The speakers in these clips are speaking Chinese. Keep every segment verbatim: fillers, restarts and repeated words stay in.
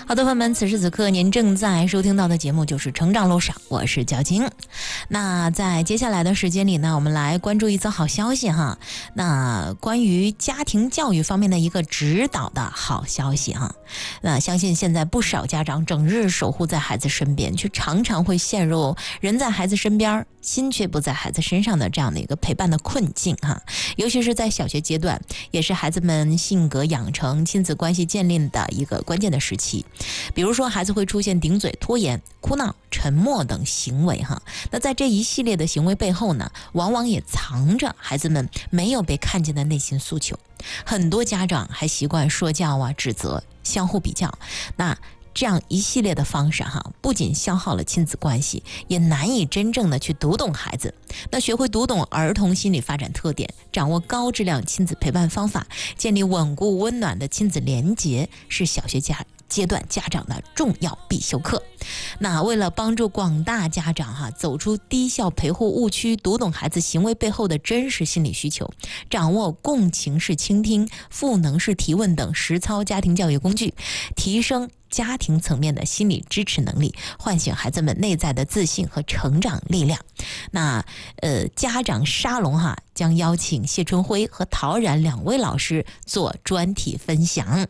好的，朋友们，此时此刻您正在收听到的节目就是《成长路上》，我是焦晶。那在接下来的时间里呢，我们来关注一则好消息哈。那关于家庭教育方面的一个指导的好消息哈。那相信现在不少家长整日守护在孩子身边，却常常会陷入人在孩子身边，心却不在孩子身上的这样的一个陪伴的困境哈。尤其是在小学阶段，也是孩子们性格养成、亲子关系建立的一个关键的时期。比如说，孩子会出现顶嘴、拖延、哭闹、沉默等行为哈。那在这一系列的行为背后呢，往往也藏着孩子们没有被看见的内心诉求。很多家长还习惯说教啊、指责、相互比较。那这样一系列的方式哈，不仅消耗了亲子关系，也难以真正的去读懂孩子。那学会读懂儿童心理发展特点，掌握高质量亲子陪伴方法，建立稳固温暖的亲子连结，是小学家阶段家长的重要必修课。那为了帮助广大家长哈走出低效陪护误区，读懂孩子行为背后的真实心理需求，掌握共情式倾听、赋能式提问等实操家庭教育工具，提升家庭层面的心理支持能力，唤醒孩子们内在的自信和成长力量。那呃，家长沙龙哈将邀请谢春辉和陶然两位老师做专题分享。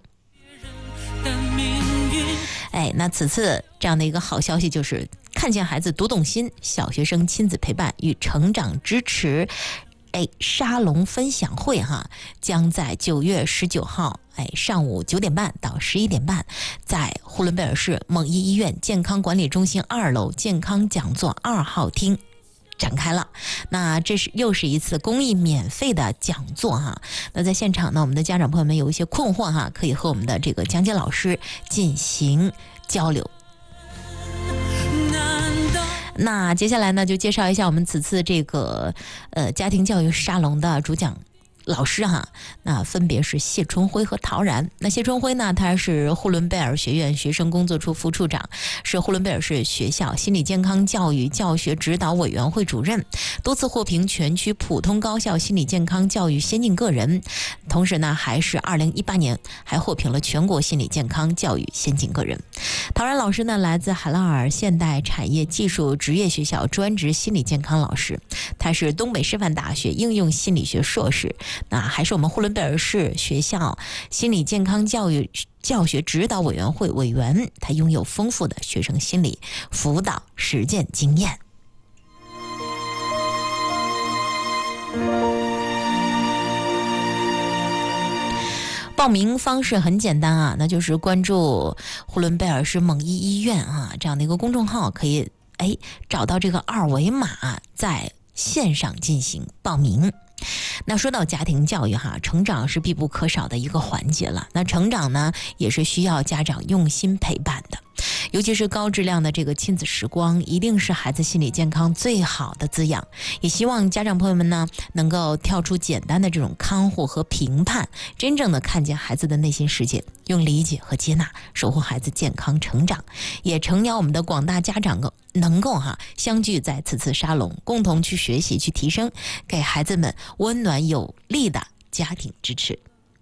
哎，那此次这样的一个好消息就是看见孩子读懂心，小学生亲子陪伴与成长支持哎沙龙分享会哈，将在九月十九号哎上午九点半到十一点半，在呼伦贝尔市蒙医医院健康管理中心二楼健康讲座二号厅展开了。那这是又是一次公益免费的讲座哈。那在现场呢，我们的家长朋友们有一些困惑哈，可以和我们的这个讲解老师进行交流。那接下来呢，就介绍一下我们此次这个呃家庭教育沙龙的主讲老师哈，那分别是谢春辉和陶然。那谢春辉呢，他是呼伦贝尔学院学生工作处副处长，是呼伦贝尔市学校心理健康教育教学指导委员会主任，多次获评全区普通高校心理健康教育先进个人，同时呢，还是二零一八年还获评了全国心理健康教育先进个人。陶然老师呢，来自海拉尔现代产业技术职业学校专职心理健康老师，他是东北师范大学应用心理学硕士。那还是我们呼伦贝尔市学校心理健康教育教学指导委员会委员，他拥有丰富的学生心理辅导实践经验。报名方式很简单啊，那就是关注呼伦贝尔市蒙医医院啊这样的一个公众号，可以哎找到这个二维码，在线上进行报名。那说到家庭教育哈，成长是必不可少的一个环节了。那成长呢，也是需要家长用心陪伴的。尤其是高质量的这个亲子时光，一定是孩子心理健康最好的滋养。也希望家长朋友们呢，能够跳出简单的这种看护和评判，真正的看见孩子的内心世界，用理解和接纳守护孩子健康成长。也诚邀我们的广大家长能够哈相聚在此次沙龙，共同去学习、去提升，给孩子们温暖有力的家庭支持。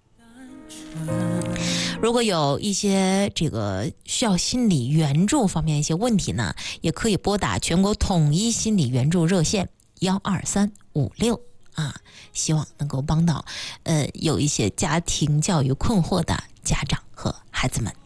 如果有一些这个需要心理援助方面一些问题呢，也可以拨打全国统一心理援助热线幺二三五六啊，希望能够帮到呃有一些家庭教育困惑的家长和孩子们。